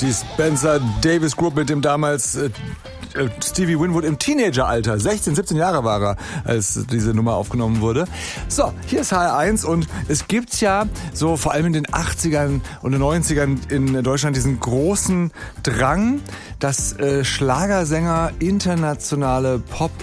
Die Spencer Davis Group mit dem damals Stevie Winwood im Teenageralter. 16, 17 Jahre war er, als diese Nummer aufgenommen wurde. So, hier ist HR1 und es gibt ja so vor allem in den 80ern und den 90ern in Deutschland diesen großen Drang, dass Schlagersänger internationale Pop-